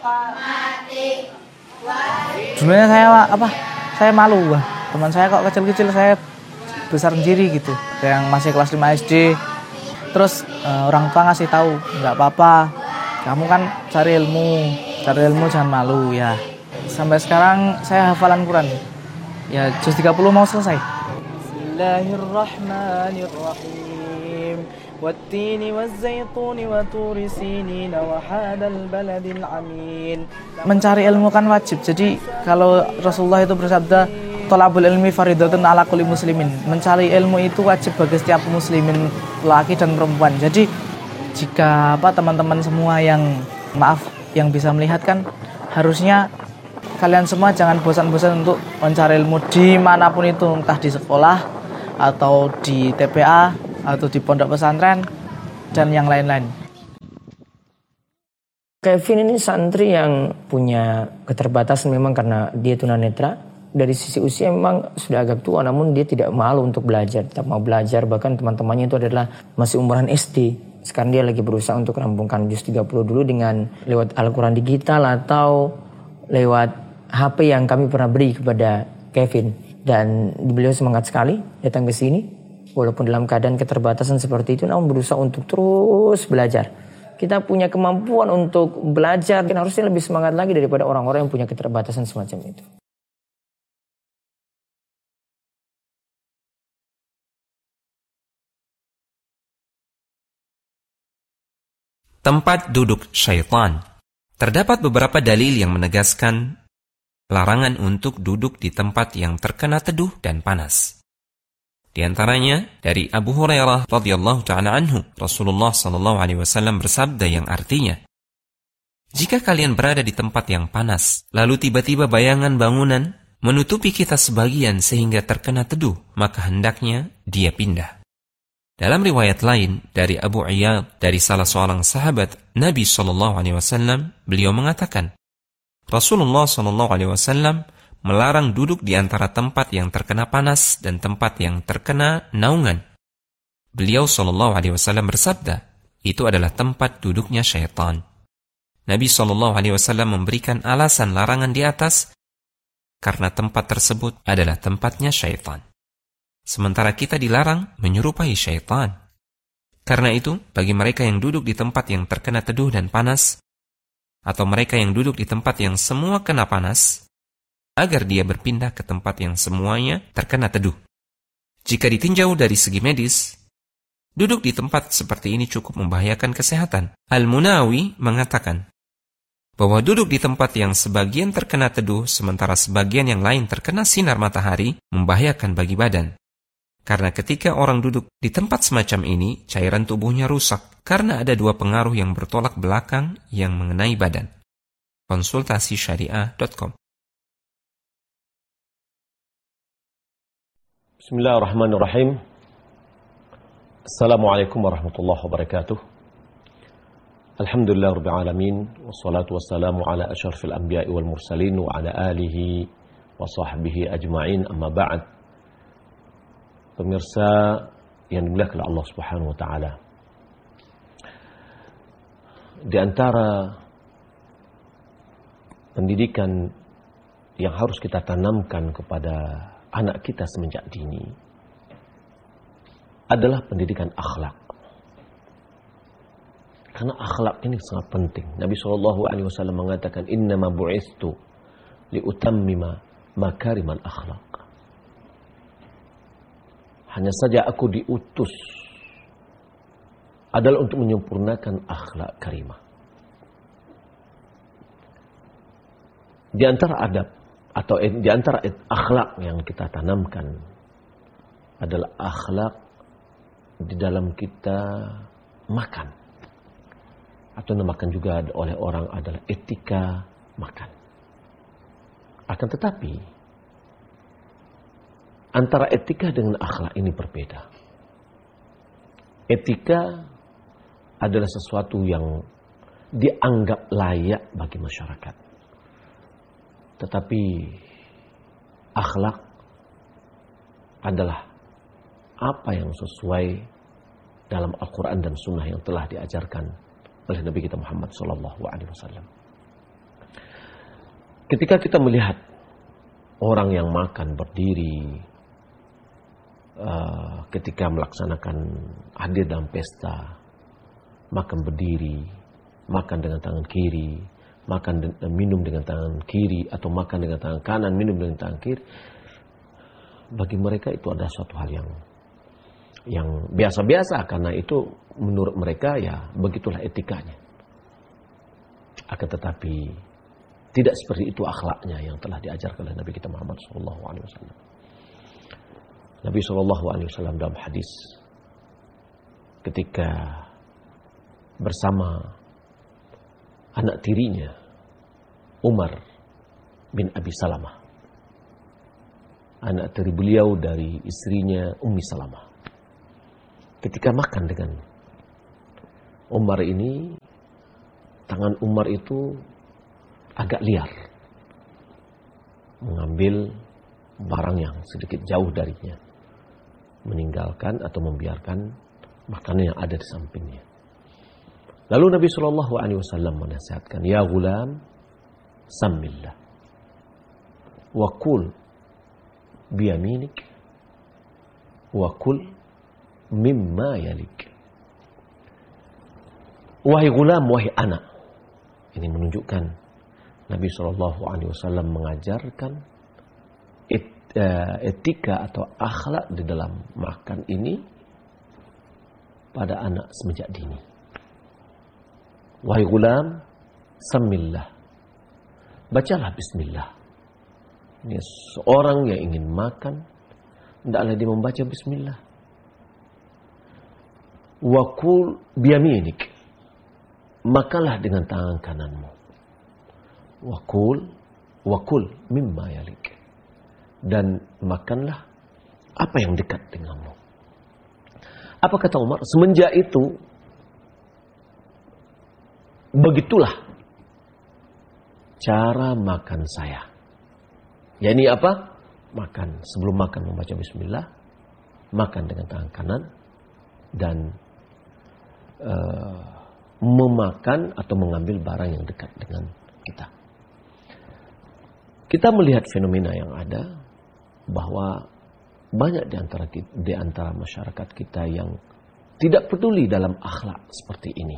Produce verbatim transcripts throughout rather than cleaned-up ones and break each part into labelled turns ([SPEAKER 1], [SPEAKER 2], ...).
[SPEAKER 1] Dulunya saya apa? Saya malu, wah. Teman saya kok kecil-kecil, saya besar sendiri gitu. Yang masih kelas lima S D. Terus uh, orang tua ngasih tahu, nggak apa-apa. Kamu kan cari ilmu, cari ilmu jangan malu ya. Sampai sekarang saya hafalan Quran. Ya, juz tiga puluh mau selesai. Bismillahirrahmanirrahim. Wattini wazzaituni wa turi sinina wa hadal baladil amin. Mencari ilmu kan wajib. Jadi kalau Rasulullah itu bersabda, thalabul ilmi faridatun ala kulli muslimin. Mencari ilmu itu wajib bagi setiap muslimin, laki dan perempuan. Jadi jika apa teman-teman semua yang maaf yang bisa melihat kan, harusnya kalian semua jangan bosan-bosan untuk mencari ilmu dimanapun itu, entah di sekolah atau di T P A atau di pondok pesantren dan yang lain-lain.
[SPEAKER 2] Kevin ini santri yang punya keterbatasan memang karena dia tunanetra. Dari sisi usia memang sudah agak tua, namun dia tidak malu untuk belajar, tetap mau belajar. Bahkan teman-temannya itu adalah masih umuran S D. Sekarang dia lagi berusaha untuk rampungkan juz tiga puluh dulu dengan lewat Al-Quran digital atau lewat H P yang kami pernah beri kepada Kevin. Dan beliau semangat sekali datang ke sini. Walaupun dalam keadaan keterbatasan seperti itu, namun berusaha untuk terus belajar. Kita punya kemampuan untuk belajar, dan harusnya lebih semangat lagi daripada orang-orang yang punya keterbatasan semacam itu.
[SPEAKER 3] Tempat duduk syaitan. Terdapat beberapa dalil yang menegaskan larangan untuk duduk di tempat yang terkena teduh dan panas. Di antaranya dari Abu Hurairah radhiyallahu taala anhu, Rasulullah sallallahu alaihi wasallam bersabda yang artinya, jika kalian berada di tempat yang panas, lalu tiba-tiba bayangan bangunan menutupi kita sebagian sehingga terkena teduh, maka hendaknya dia pindah. Dalam riwayat lain dari Abu Iyad dari salah seorang sahabat Nabi sallallahu alaihi wasallam, beliau mengatakan, Rasulullah sallallahu alaihi wasallam melarang duduk di antara tempat yang terkena panas dan tempat yang terkena naungan. Beliau sallallahu alaihi wasallam bersabda, itu adalah tempat duduknya syaitan. Nabi sallallahu alaihi wasallam memberikan alasan larangan di atas karena tempat tersebut adalah tempatnya syaitan. Sementara kita dilarang menyerupai syaitan. Karena itu, bagi mereka yang duduk di tempat yang terkena teduh dan panas, atau mereka yang duduk di tempat yang semua kena panas, agar dia berpindah ke tempat yang semuanya terkena teduh. Jika ditinjau dari segi medis, duduk di tempat seperti ini cukup membahayakan kesehatan. Al-Munawi mengatakan bahwa duduk di tempat yang sebagian terkena teduh sementara sebagian yang lain terkena sinar matahari membahayakan bagi badan. Karena ketika orang duduk di tempat semacam ini, cairan tubuhnya rusak karena ada dua pengaruh yang bertolak belakang yang mengenai badan. Konsultasi syariah dot com.
[SPEAKER 4] Bismillahirrahmanirrahim. Assalamualaikum warahmatullahi wabarakatuh. Alhamdulillah rabbil alamin, wassalatu wassalamu ala asyrafil anbiya'i wal mursalin wa ala alihi wa sahbihi ajma'in, amma ba'd. Pemirsa yang dimuliakan oleh Allah Subhanahu wa taala. Di antara pendidikan yang harus kita tanamkan kepada anak kita semenjak dini adalah pendidikan akhlak. Karena akhlak ini sangat penting. Nabi shallallahu alaihi wasallam mengatakan, innama bu'istu liutammima makarimal akhlak. Hanya saja aku diutus adalah untuk menyempurnakan akhlak karimah. Di antara adab atau di antara akhlak yang kita tanamkan adalah akhlak di dalam kita makan, atau namakan juga oleh orang adalah etika makan. Akan tetapi antara etika dengan akhlak ini berbeda. Etika adalah sesuatu yang dianggap layak bagi masyarakat. Tetapi akhlak adalah apa yang sesuai dalam Al-Quran dan Sunnah yang telah diajarkan oleh Nabi kita Muhammad sallallahu alaihi wasallam. ketika kita melihat orang yang makan berdiri, uh, ketika melaksanakan hadir dalam pesta, makan berdiri, makan dengan tangan kiri, makan de- minum dengan tangan kiri, atau makan dengan tangan kanan, minum dengan tangan kiri, bagi mereka itu adalah suatu hal yang yang biasa-biasa, karena itu menurut mereka ya begitulah etikanya. Akan tetapi tidak seperti itu akhlaknya yang telah diajarkan oleh Nabi kita Muhammad shallallahu alaihi wasallam. Nabi shallallahu alaihi wasallam dalam hadis ketika bersama anak tirinya Umar bin Abi Salamah, anak tiri beliau dari istrinya Ummi Salamah, ketika makan dengan Umar ini, tangan Umar itu agak liar, mengambil barang yang sedikit jauh darinya, meninggalkan atau membiarkan makanan yang ada di sampingnya. Lalu Nabi shallallahu alaihi wasallam menasihatkan, ya gulam, sammillah, wa kul biyaminik, wa kul mimma yalik. Wahai gulam, wahai anak. Ini menunjukkan Nabi shallallahu alaihi wasallam mengajarkan et, uh, etika atau akhlak di dalam makan ini pada anak semenjak dini. Wahai gulam, sammillah, bacalah bismillah. Ini seorang yang ingin makan, hendaklah dia membaca bismillah. Wakul biyaminik, makanlah dengan tangan kananmu. Wakul, wakul mimma yalik, dan makanlah apa yang dekat denganmu. Apa kata Umar? Semenjak itu, begitulah cara makan saya. Ya, ini apa? Makan. Sebelum makan membaca bismillah, makan dengan tangan kanan, dan uh, memakan atau mengambil barang yang dekat dengan kita. Kita melihat fenomena yang ada, bahwa banyak di antara di antara masyarakat kita yang tidak peduli dalam akhlak seperti ini.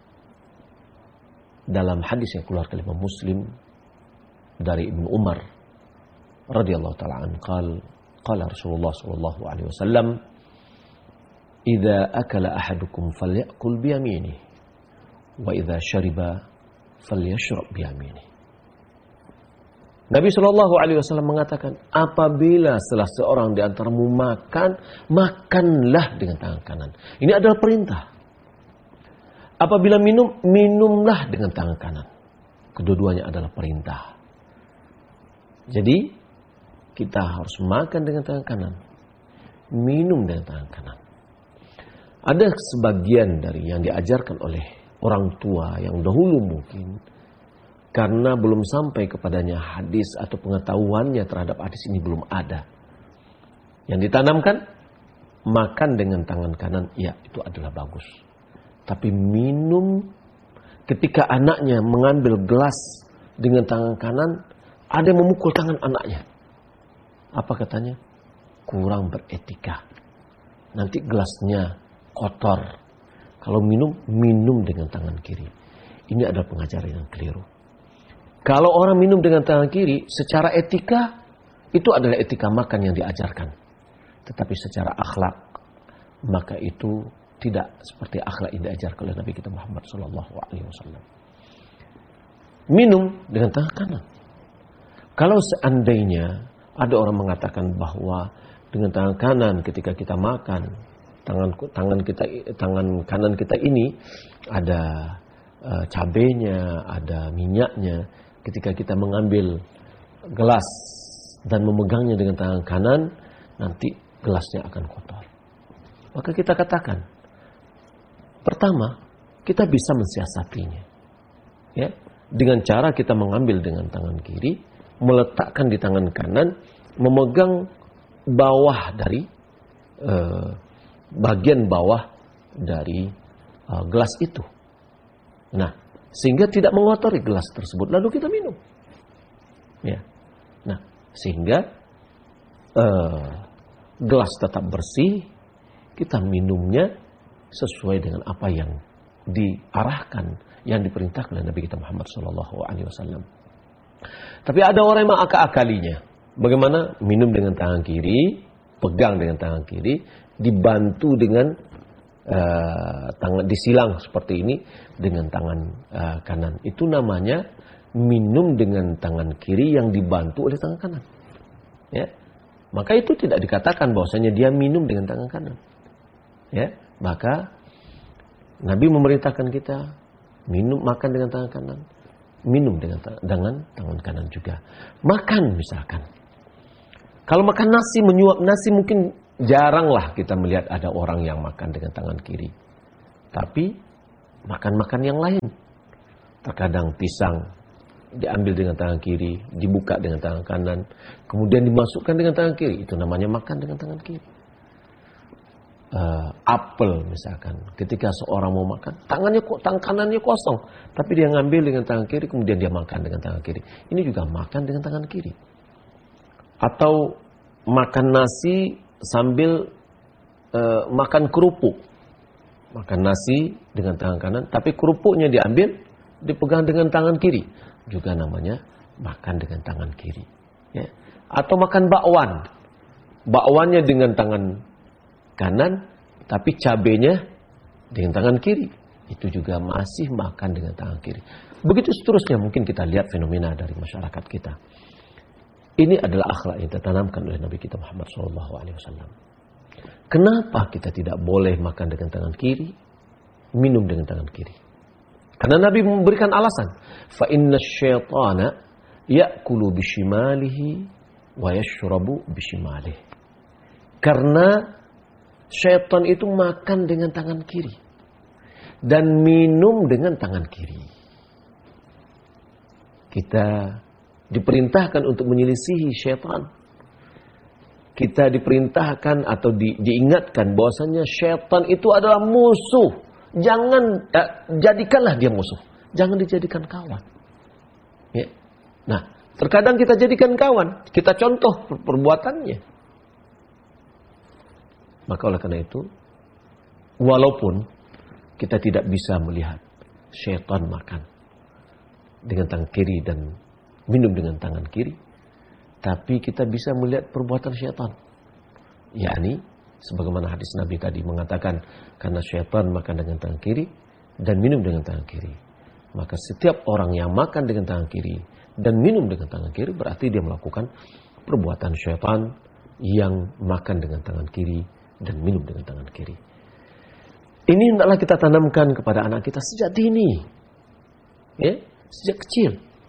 [SPEAKER 4] Dalam hadis yang keluar oleh Imam Muslim dari Ibnu Umar radhiyallahu taala anhu, qala qala Rasulullah sallallahu alaihi wasallam, "Idza akala ahadukum falyakul bi yaminihi, wa idza shariba falyashrab bi yaminihi." Nabi shallallahu alaihi wasallam mengatakan, apabila setelah seorang di antaramu makan, makanlah dengan tangan kanan. Ini adalah perintah. Apabila minum, minumlah dengan tangan kanan. Kedua-duanya adalah perintah. Jadi, kita harus makan dengan tangan kanan, minum dengan tangan kanan. Ada sebagian dari yang diajarkan oleh orang tua yang dahulu mungkin, karena belum sampai kepadanya hadis atau pengetahuannya terhadap hadis ini belum ada. Yang ditanamkan, makan dengan tangan kanan, ya itu adalah bagus. Tapi minum, ketika anaknya mengambil gelas dengan tangan kanan, ada yang memukul tangan anaknya. Apa katanya? Kurang beretika. Nanti gelasnya kotor. Kalau minum, minum dengan tangan kiri. Ini adalah pengajaran yang keliru. Kalau orang minum dengan tangan kiri, secara etika, itu adalah etika makan yang diajarkan. Tetapi secara akhlak, maka itu tidak seperti akhlak yang diajarkan oleh Nabi kita Muhammad shallallahu alaihi wasallam. Minum dengan tangan kanan. Kalau seandainya ada orang mengatakan bahwa dengan tangan kanan ketika kita makan, tangan tangan kita tangan kanan kita ini ada uh, cabenya, ada minyaknya. Ketika kita mengambil gelas dan memegangnya dengan tangan kanan, nanti gelasnya akan kotor. Maka kita katakan, pertama, kita bisa mensiasatinya. Ya, dengan cara kita mengambil dengan tangan kiri, meletakkan di tangan kanan, memegang bawah dari uh, bagian bawah dari uh, gelas itu. Nah, sehingga tidak mengotori gelas tersebut, lalu kita minum. Ya. Nah, sehingga uh, gelas tetap bersih, kita minumnya sesuai dengan apa yang diarahkan, yang diperintahkan oleh Nabi kita Muhammad shallallahu alaihi wasallam. Tapi ada orang yang mengakal-akalinya. Bagaimana? Minum dengan tangan kiri, pegang dengan tangan kiri, dibantu dengan uh, tangan disilang seperti ini dengan tangan uh, kanan. Itu namanya minum dengan tangan kiri yang dibantu oleh tangan kanan. Ya. Maka itu tidak dikatakan bahwasanya dia minum dengan tangan kanan. Ya, maka Nabi memerintahkan kita minum, makan dengan tangan kanan, minum dengan dengan tangan kanan juga. Makan misalkan, kalau makan nasi, menyuap nasi, mungkin jaranglah kita melihat ada orang yang makan dengan tangan kiri. Tapi makan-makan yang lain, terkadang pisang diambil dengan tangan kiri, dibuka dengan tangan kanan, kemudian dimasukkan dengan tangan kiri. Itu namanya makan dengan tangan kiri. Uh, apel misalkan, ketika seorang mau makan, tangannya tangan kanannya kosong, tapi dia ngambil dengan tangan kiri, kemudian dia makan dengan tangan kiri. Ini juga makan dengan tangan kiri. Atau makan nasi sambil uh, makan kerupuk, makan nasi dengan tangan kanan, tapi kerupuknya diambil, dipegang dengan tangan kiri, juga namanya makan dengan tangan kiri. Ya. Atau makan bakwan, bakwannya dengan tangan kanan, tapi cabenya dengan tangan kiri. Itu juga masih makan dengan tangan kiri. Begitu seterusnya mungkin kita lihat fenomena dari masyarakat kita. Ini adalah akhlak yang ditanamkan oleh Nabi kita Muhammad shallallahu alaihi wasallam. Kenapa kita tidak boleh makan dengan tangan kiri, minum dengan tangan kiri? Karena Nabi memberikan alasan. Fa inna syaitana ya'kulu bishimalihi wa yashrabu bishimalihi. Karena syaitan itu makan dengan tangan kiri dan minum dengan tangan kiri. Kita diperintahkan untuk menyelisihi syaitan. Kita diperintahkan atau di, diingatkan bahwasanya syaitan itu adalah musuh. Jangan eh, jadikanlah dia musuh. Jangan dijadikan kawan. Ya. Nah, terkadang kita jadikan kawan, kita contoh perbuatannya. Maka oleh karena itu, walaupun kita tidak bisa melihat syaitan makan dengan tangan kiri dan minum dengan tangan kiri, tapi kita bisa melihat perbuatan syaitan. Yakni, sebagaimana hadis Nabi tadi mengatakan, karena syaitan makan dengan tangan kiri dan minum dengan tangan kiri. Maka setiap orang yang makan dengan tangan kiri dan minum dengan tangan kiri, berarti dia melakukan perbuatan syaitan yang makan dengan tangan kiri dan minum dengan tangan kiri. Ini hendaklah kita tanamkan kepada anak kita sejak dini, ya, sejak kecil.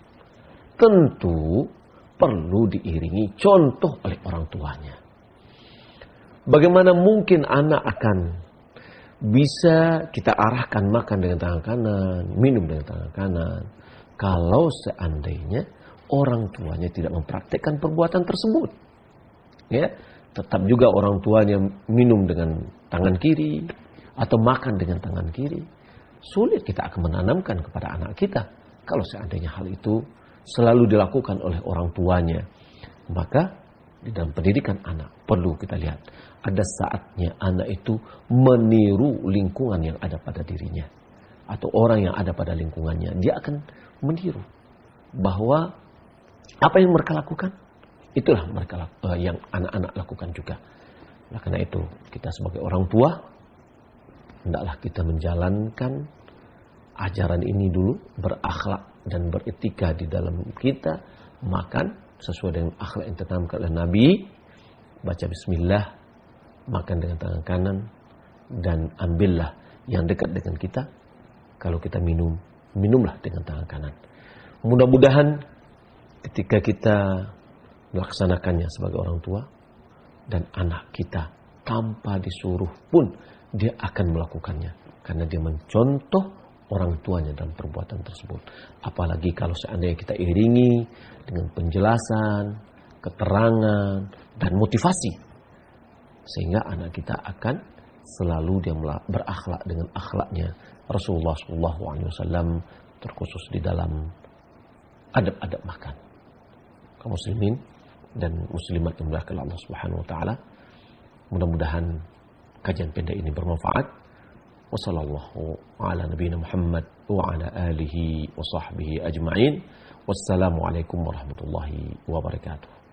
[SPEAKER 4] Tentu perlu diiringi contoh oleh orang tuanya. Bagaimana mungkin anak akan bisa kita arahkan makan dengan tangan kanan, minum dengan tangan kanan, kalau seandainya orang tuanya tidak mempraktikkan perbuatan tersebut? Ya. Tetap juga orang tuanya minum dengan tangan kiri atau makan dengan tangan kiri. Sulit kita akan menanamkan kepada anak kita. Kalau seandainya hal itu selalu dilakukan oleh orang tuanya. Maka di dalam pendidikan anak perlu kita lihat. Ada saatnya anak itu meniru lingkungan yang ada pada dirinya. Atau orang yang ada pada lingkungannya. Dia akan meniru bahwa apa yang mereka lakukan, itulah mereka uh, yang anak-anak lakukan juga. Nah, karena itu kita sebagai orang tua hendaklah kita menjalankan ajaran ini dulu, berakhlak dan beretika di dalam kita makan sesuai dengan akhlak yang ditanamkan oleh Nabi. Baca bismillah, makan dengan tangan kanan, dan ambillah yang dekat dengan kita. Kalau kita minum, minumlah dengan tangan kanan. Mudah-mudahan ketika kita melaksanakannya sebagai orang tua, dan anak kita tanpa disuruh pun dia akan melakukannya, karena dia mencontoh orang tuanya dalam perbuatan tersebut. Apalagi kalau seandainya kita iringi dengan penjelasan, keterangan, dan motivasi, sehingga anak kita akan selalu dia berakhlak dengan akhlaknya Rasulullah shallallahu alaihi wasallam, terkhusus di dalam adab-adab makan. kaum muslimin dan muslimat yang dimuliakan Allah Subhanahu wa taala. Mudah-mudahan kajian pendek ini bermanfaat. Wassallallahu ala nabiyina Muhammad wa ala alihi wa sahbihi ajma'in. Wassalamualaikum warahmatullahi wabarakatuh.